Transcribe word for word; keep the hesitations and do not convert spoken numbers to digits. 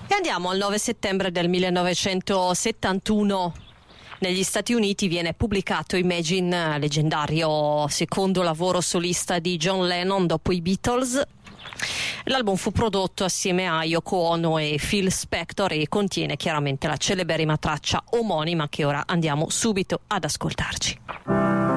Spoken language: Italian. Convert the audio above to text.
E andiamo al nove settembre del millenovecentosettantuno. Negli Stati Uniti viene pubblicato Imagine, leggendario secondo lavoro solista di John Lennon dopo i Beatles. L'album fu prodotto assieme a Yoko Ono e Phil Spector e contiene chiaramente la celeberrima traccia omonima che ora andiamo subito ad ascoltarci.